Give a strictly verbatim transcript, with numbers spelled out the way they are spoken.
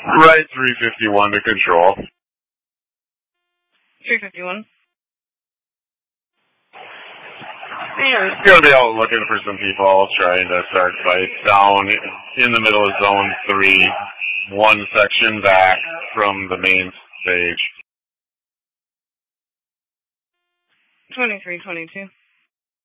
Right three fifty-one to control. three fifty-one. Yeah, it's going to be out looking for some people trying to start fights down in the middle of zone three, one section back from the main stage. twenty-three twenty-two.